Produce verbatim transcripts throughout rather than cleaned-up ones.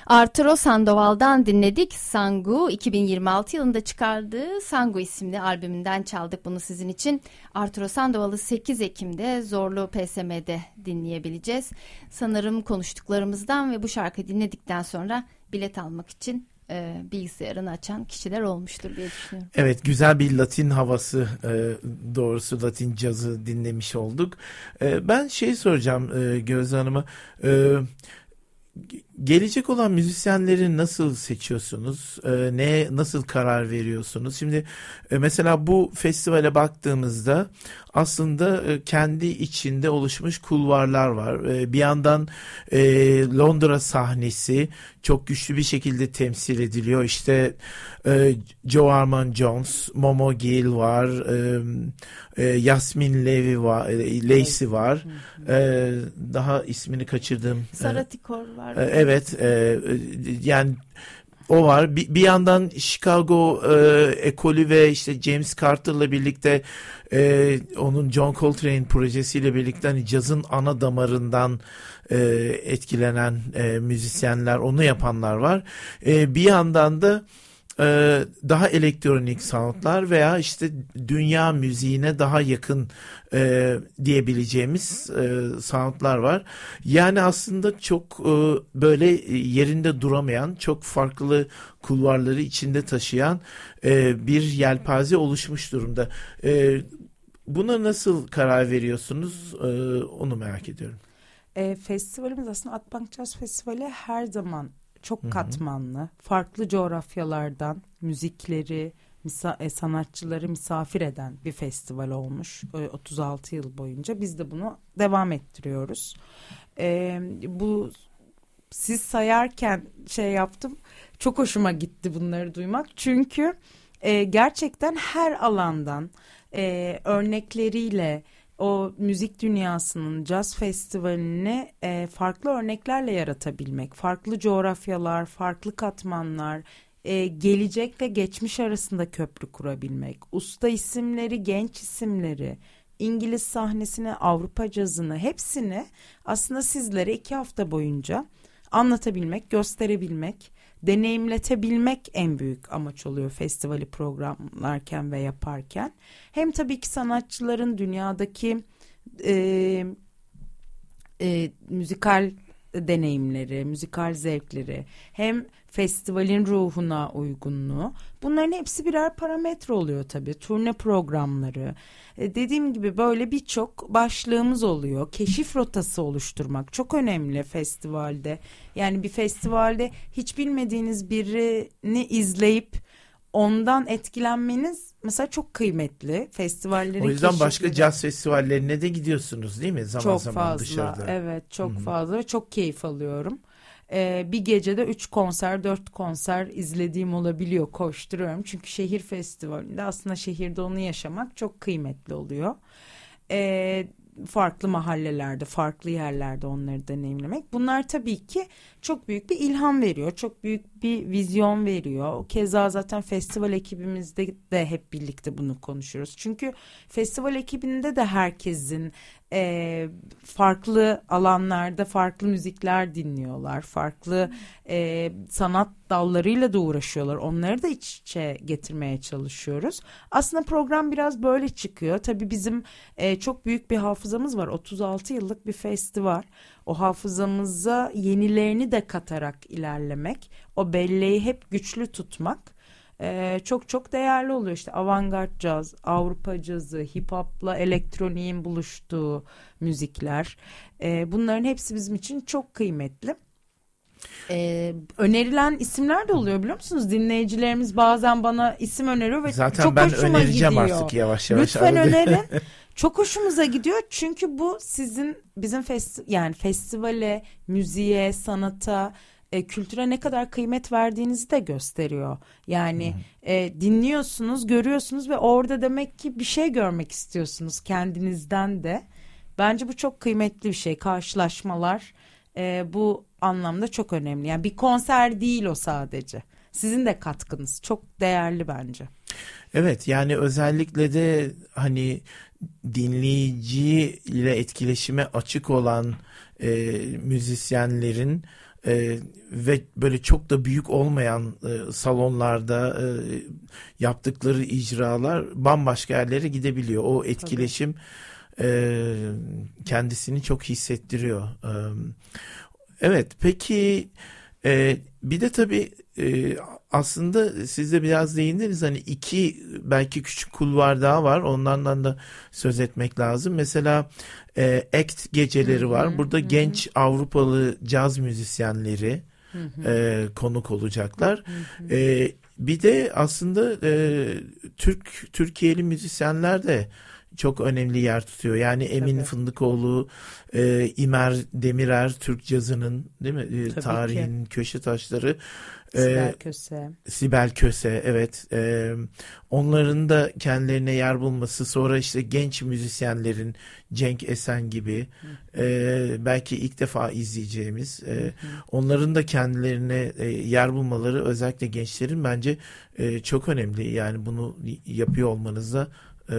Arturo Sandoval'dan dinledik. Sangu iki bin yirmi altı yılında çıkardığı Sangu isimli albümünden çaldık bunu sizin için. Arturo Sandoval'ı sekiz Ekim'de Zorlu P S M'de dinleyebileceğiz. Sanırım konuştuklarımızdan ve bu şarkıyı dinledikten sonra bilet almak için e, bilgisayarını açan kişiler olmuştur diye düşünüyorum. Evet, güzel bir Latin havası, e, doğrusu Latin cazı dinlemiş olduk. E, ben şey soracağım e, Gözde Hanım'a. E, Gelecek olan müzisyenleri nasıl seçiyorsunuz? Ee, ne nasıl karar veriyorsunuz? Şimdi e, mesela bu festivale baktığımızda aslında e, kendi içinde oluşmuş kulvarlar var. E, bir yandan e, Londra sahnesi çok güçlü bir şekilde temsil ediliyor. İşte e, Joe Armand Jones, Momo Gill var, e, e, Yasmin Levy var, e, Lacey var. E, daha ismini kaçırdım. Sarah Tikor var. E, evet, e, yani o var. Bir, bir yandan Chicago e, ekolü ve işte James Carter'la birlikte e, onun John Coltrane projesiyle birlikte hani cazın ana damarından e, etkilenen e, müzisyenler, onu yapanlar var. E, bir yandan da Ee, daha elektronik soundlar veya işte dünya müziğine daha yakın e, diyebileceğimiz e, soundlar var. Yani aslında çok e, böyle yerinde duramayan, çok farklı kulvarları içinde taşıyan e, bir yelpaze oluşmuş durumda. E, buna nasıl karar veriyorsunuz? E, onu merak ediyorum. E, festivalimiz aslında Akbank Jazz Festivali her zaman çok katmanlı, farklı coğrafyalardan müzikleri, misa- e, sanatçıları misafir eden bir festival olmuş e, otuz altı yıl boyunca. Biz de bunu devam ettiriyoruz. E, bu siz sayarken şey yaptım, çok hoşuma gitti bunları duymak. Çünkü e, gerçekten her alandan e, örnekleriyle o müzik dünyasının caz festivalini e, farklı örneklerle yaratabilmek, farklı coğrafyalar, farklı katmanlar, e, gelecekle geçmiş arasında köprü kurabilmek, usta isimleri, genç isimleri, İngiliz sahnesini, Avrupa cazını, hepsini aslında sizlere iki hafta boyunca anlatabilmek, gösterebilmek, deneyimletebilmek en büyük amaç oluyor festivali programlarken ve yaparken. Hem tabii ki sanatçıların dünyadaki e, e, müzikal deneyimleri, müzikal zevkleri, hem festivalin ruhuna uygunluğu, bunların hepsi birer parametre oluyor tabii. Turne programları, e, dediğim gibi böyle birçok başlığımız oluyor. Keşif rotası oluşturmak çok önemli festivalde. Yani bir festivalde hiç bilmediğiniz birini izleyip ondan etkilenmeniz mesela çok kıymetli. Festivalleri o yüzden başka caz festivallerine de gidiyorsunuz değil mi? Zaman çok zaman fazla, dışarıda. evet çok Hı-hı. fazla ve çok keyif alıyorum. Ee, bir gecede üç konser, dört konser izlediğim olabiliyor, koşturuyorum. Çünkü şehir festivalinde aslında şehirde onu yaşamak çok kıymetli oluyor. Ee, farklı mahallelerde, farklı yerlerde onları deneyimlemek. Bunlar tabii ki çok büyük bir ilham veriyor. Çok büyük bir vizyon veriyor. Keza zaten festival ekibimizde de hep birlikte bunu konuşuyoruz. Çünkü festival ekibinde de herkesin e, farklı alanlarda farklı müzikler dinliyorlar. Farklı e, sanat dallarıyla da uğraşıyorlar. Onları da iç içe getirmeye çalışıyoruz. Aslında program biraz böyle çıkıyor. Tabii bizim e, çok büyük bir hafızamız var. otuz altı yıllık bir festival. O hafızamıza yenilerini de katarak ilerlemek, o belleği hep güçlü tutmak e, çok çok değerli oluyor. İşte avantgard caz, Avrupa cazı, hip hop'la elektroniğin buluştuğu müzikler. E, bunların hepsi bizim için çok kıymetli. Ee, önerilen isimler de oluyor biliyor musunuz? Dinleyicilerimiz bazen bana isim öneriyor ve zaten çok ben hoşuma önereceğim gidiyor. Artık yavaş yavaş. Lütfen önerin. Çok hoşumuza gidiyor çünkü bu sizin bizim festi yani festivale, müziğe, sanata, e, kültüre ne kadar kıymet verdiğinizi de gösteriyor. Yani e, dinliyorsunuz, görüyorsunuz ve orada demek ki bir şey görmek istiyorsunuz kendinizden de. Bence bu çok kıymetli bir şey. Karşılaşmalar e, bu anlamda çok önemli. Yani bir konser değil o sadece. Sizin de katkınız çok değerli bence. Evet, yani özellikle de hani dinleyiciyle etkileşime açık olan e, müzisyenlerin e, ve böyle çok da büyük olmayan e, salonlarda e, yaptıkları icralar bambaşka yerlere gidebiliyor. O etkileşim e, kendisini çok hissettiriyor. E, evet, peki e, bir de tabii e, aslında siz de biraz değindiniz, hani iki belki küçük kulvar daha var, onlardan da söz etmek lazım. Mesela e, ACT geceleri var. Burada hı-hı. genç Avrupalı caz müzisyenleri e, konuk olacaklar. E, bir de aslında e, Türk Türkiye'li müzisyenler de çok önemli yer tutuyor. Yani Emin Tabii. Fındıkoğlu, e, İmer Demirer, Türk cazının değil mi? E, tarihin ki. köşe taşları. Sibel Köse. Sibel Köse, evet. E, onların da kendilerine yer bulması, sonra işte genç müzisyenlerin Cenk Esen gibi e, belki ilk defa izleyeceğimiz e, onların da kendilerine e, yer bulmaları, özellikle gençlerin bence e, çok önemli. Yani bunu yapıyor olmanız da e,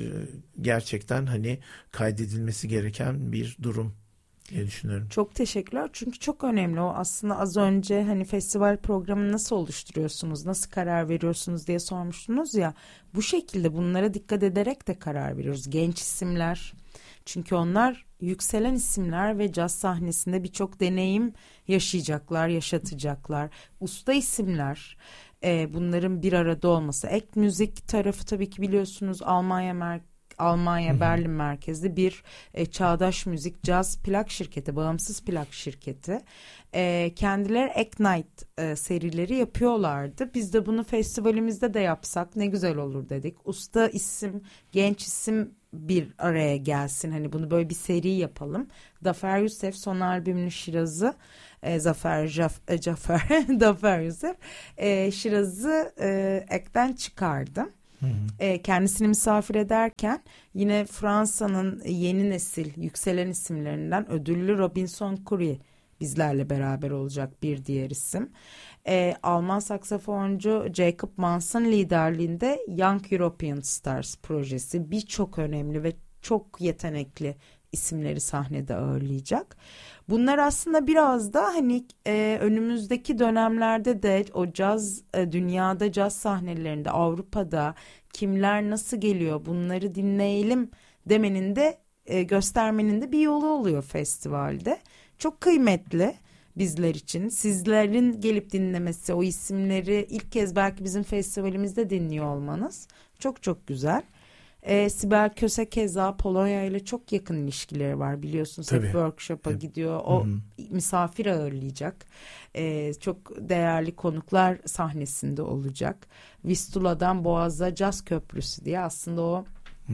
gerçekten hani kaydedilmesi gereken bir durum diye düşünüyorum. Çok teşekkürler. Çünkü çok önemli o aslında. Az önce hani festival programını nasıl oluşturuyorsunuz, nasıl karar veriyorsunuz diye sormuştunuz ya. Bu şekilde bunlara dikkat ederek de karar veriyoruz. Genç isimler. Çünkü onlar yükselen isimler ve caz sahnesinde birçok deneyim yaşayacaklar, yaşatacaklar. Usta isimler. E, bunların bir arada olması. Ek müzik tarafı tabii ki biliyorsunuz Almanya merkezi. Almanya, Berlin merkezli bir e, çağdaş müzik caz plak şirketi, bağımsız plak şirketi. E, kendileri Ignite e, serileri yapıyorlardı. Biz de bunu festivalimizde de yapsak ne güzel olur dedik. Usta isim, genç isim bir araya gelsin. Hani bunu böyle bir seri yapalım. Zafer Yusef son albümünün Şiraz'ı, e, Zafer Jaf, e, Zafer, Zafer Yusef e, Şiraz'ı e, ekten çıkardı. E, kendisini misafir ederken yine Fransa'nın yeni nesil yükselen isimlerinden ödüllü Robinson Currie bizlerle beraber olacak bir diğer isim. E, Alman saksafoncu Jacob Manson liderliğinde Young European Stars projesi birçok önemli ve çok yetenekli isimleri sahnede ağırlayacak. Bunlar aslında biraz da hani e, önümüzdeki dönemlerde de o caz e, dünyada caz sahnelerinde Avrupa'da kimler nasıl geliyor bunları dinleyelim demenin de e, göstermenin de bir yolu oluyor festivalde. Çok kıymetli bizler için. Sizlerin gelip dinlemesi, o isimleri ilk kez belki bizim festivalimizde dinliyor olmanız çok çok güzel. E, Sibel Köse keza Polonya ile çok yakın ilişkileri var biliyorsunuz. Hep workshop'a evet. gidiyor. O Hı-hı. misafir ağırlayacak. E, çok değerli konuklar sahnesinde olacak. Vistula'dan Boğaz'a Caz Köprüsü diye aslında o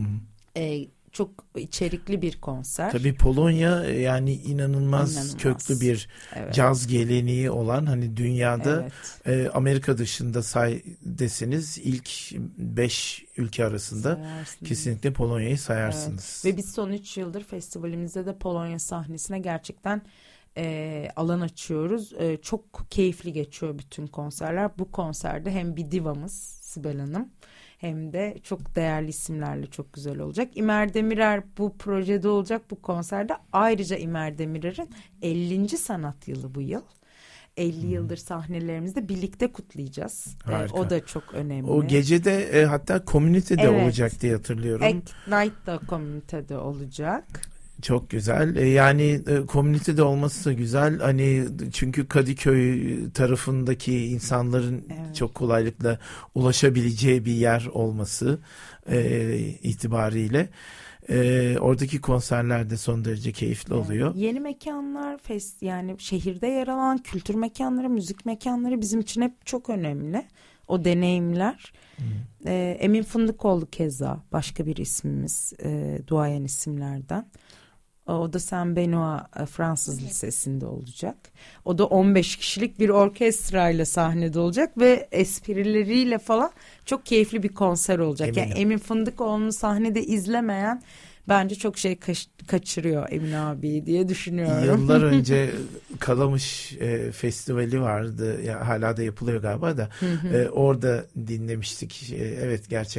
e, çok içerikli bir konser. Tabii Polonya yani inanılmaz, inanılmaz. köklü bir evet. caz geleneği olan, hani dünyada evet. e, Amerika dışında say deseniz ilk beş ülke arasında sayarsınız. Kesinlikle Polonya'yı sayarsınız. Evet. Ve biz son üç yıldır festivalimizde de Polonya sahnesine gerçekten e, alan açıyoruz. E, çok keyifli geçiyor bütün konserler. Bu konserde hem bir divamız Sibel Hanım hem de çok değerli isimlerle çok güzel olacak. İmer Demirer bu projede olacak, bu konserde. Ayrıca İmer Demirer'in ellinci sanat yılı bu yıl. elli hmm. yıldır sahnelerimizde birlikte kutlayacağız. Ee, o da çok önemli. O gecede e, hatta komünitede evet. olacak diye hatırlıyorum. Ignite da komünitede olacak. Çok güzel. Yani komünitede olması da güzel. Hani çünkü Kadıköy tarafındaki insanların evet. çok kolaylıkla ulaşabileceği bir yer olması e, itibariyle e, oradaki konserler de son derece keyifli evet. oluyor. Yeni mekanlar, fest yani şehirde yer alan kültür mekanları, müzik mekanları bizim için hep çok önemli. O deneyimler. Hmm. E, Emin Fındıkoğlu keza başka bir ismimiz, e, duayen isimlerden. O da Saint Benoît Fransız Lisesi'nde olacak. O da on beş kişilik bir orkestrayla sahnede olacak ve esprileriyle falan çok keyifli bir konser olacak. Eminim. Yani Emin Fındıkoğlu'nu sahnede izlemeyen bence çok şey kaç- kaçırıyor Emin abi diye düşünüyorum. Yıllar önce Kalamış e, festivali vardı. Ya, hala da yapılıyor galiba da. e, orada dinlemiştik. E, evet gerçekten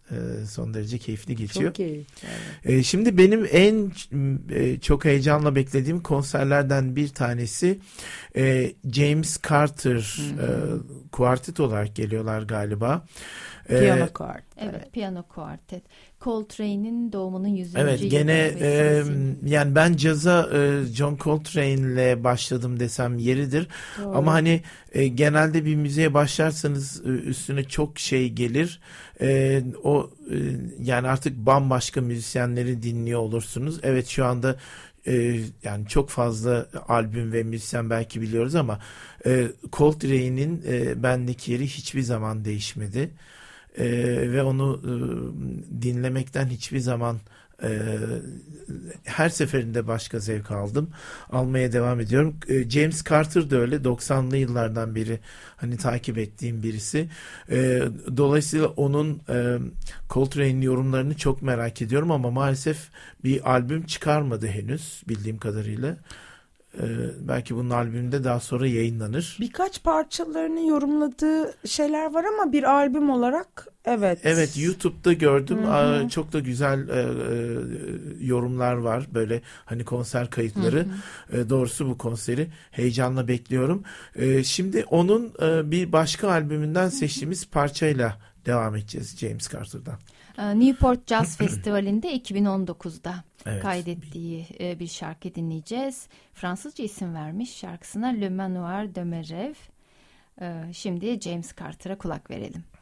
e, son derece keyifli geçiyor. Çok keyifli. Evet. E, şimdi benim en e, çok heyecanla beklediğim konserlerden bir tanesi e, James Carter e, kuartet olarak geliyorlar galiba. Piyano kuartet. Evet, evet, piyano kuartet. Coltrane'in doğumunun yüzüncü Evet, yılı gene e, vesilesiyle. yani ben caza e, John Coltrane'le başladım desem yeridir. Doğru. Ama hani e, genelde bir müziğe başlarsanız e, üstüne çok şey gelir. E, o e, yani artık bambaşka müzisyenleri dinliyor olursunuz. Evet, şu anda e, yani çok fazla albüm ve müzisyen belki biliyoruz ama e, Coltrane'in e, bendeki yeri hiçbir zaman değişmedi. Ee, ve onu e, dinlemekten hiçbir zaman e, her seferinde başka zevk aldım. Almaya devam ediyorum. E, James Carter da öyle. doksanlı yıllardan beri hani takip ettiğim birisi. E, dolayısıyla onun e, Coltrane'in yorumlarını çok merak ediyorum ama maalesef bir albüm çıkarmadı henüz bildiğim kadarıyla. Ee, belki bunun albümünde daha sonra yayınlanır. Birkaç parçalarını yorumladığı şeyler var ama bir albüm olarak evet. Evet, YouTube'da gördüm. Hı hı. Çok da güzel e, e, yorumlar var. Böyle hani konser kayıtları. Hı hı. E, doğrusu bu konseri heyecanla bekliyorum. E, şimdi onun e, bir başka albümünden seçtiğimiz parçayla devam edeceğiz James Carter'dan. Newport Jazz Festivali'nde iki bin on dokuzda evet. kaydettiği bir şarkı dinleyeceğiz. Fransızca isim vermiş şarkısına Le Manoir de Mes Rêves. Şimdi James Carter'a kulak verelim.